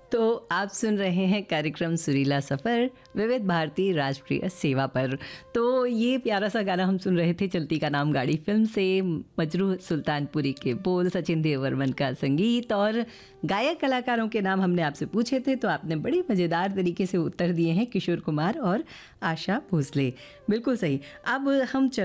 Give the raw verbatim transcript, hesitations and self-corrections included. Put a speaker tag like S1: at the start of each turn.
S1: तो आप सुन रहे हैं कार्यक्रम सुरीला सफ़र विविध भारती राष्ट्रीय सेवा पर। तो ये प्यारा सा गाना हम सुन रहे थे चलती का नाम गाड़ी फिल्म से। मजरूह सुल्तानपुरी के बोल, सचिन देववर्मन का संगीत और गायक कलाकारों के नाम हमने आपसे पूछे थे, तो आपने बड़ी मज़ेदार तरीके से उत्तर दिए हैं, किशोर कुमार और आशा भोसले। बिल्कुल सही। अब हम चल